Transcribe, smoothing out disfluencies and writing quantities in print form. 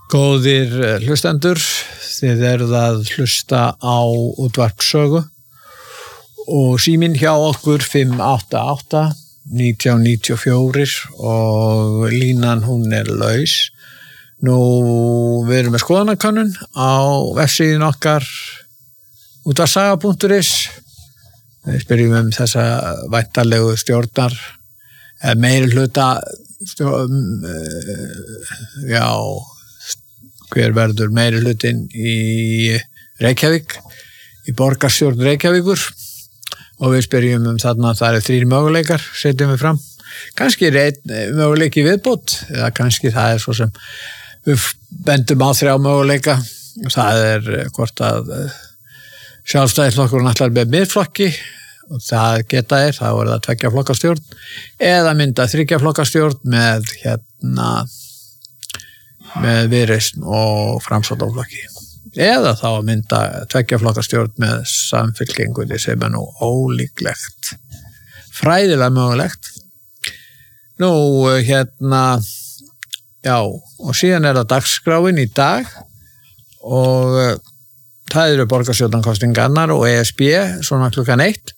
Góðir hlustendur, þið eruð að hlusta á útvarp Sögu og síminn hjá okkur 588-1994 og línan hún laus. Nú við erum með skoðanakönnun á vefsíðin okkar útvarpssaga.is. Við spyrjum þessa væntanlegu stjórnar meirihluta hver verður meirihlutinn í Reykjavík, í borgarstjórn Reykjavíkur og við spyrjum þarna það eru 3 möguleikar, setjum við fram. Kannski einn möguleiki viðbót eða kannski það svo sem við bendum á 3 möguleika. Það hvort að Sjálfstæðisflokkurinn ætlar með Miðflokki og það geta þá það 2 flokka stjórn eða mynda 3 flokka stjórn með Viðreisn og Framsóknarflokki eða þá að mynda 2 flokka stjórn með Samfylkingunni sem nú ólíklegt, fræðilega mögulegt. Nú og síðan það dagskráin í dag og það eru borgarstjórnarkosningarnar og ESB svona klukkan 1